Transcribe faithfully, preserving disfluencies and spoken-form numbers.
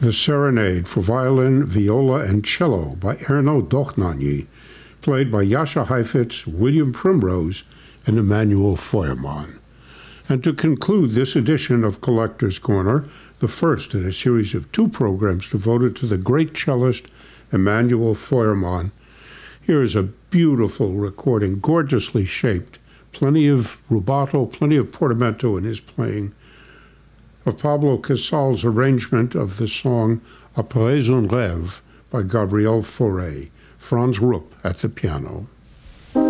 The Serenade for Violin, Viola, and Cello by Erno Dochnany, played by Jascha Heifetz, William Primrose, and Emanuel Feuermann. And to conclude this edition of Collector's Corner, the first in a series of two programs devoted to the great cellist Emanuel Feuermann, here is a beautiful recording, gorgeously shaped, plenty of rubato, plenty of portamento in his playing, of Pablo Casal's arrangement of the song Après un rêve by Gabriel Fauré, Franz Rupp at the piano.